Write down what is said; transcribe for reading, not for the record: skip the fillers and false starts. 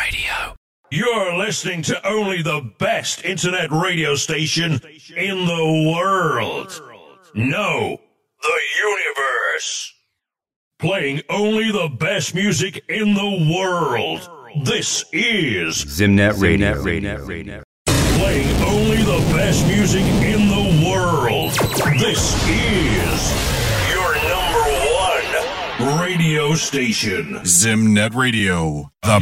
Radio. You're listening to only the best internet radio station in the world. No, the universe. Playing only the best music in the world. This is Zimnet Radio. Playing only the best music in the world. This is your number one radio station. Zimnet Radio, the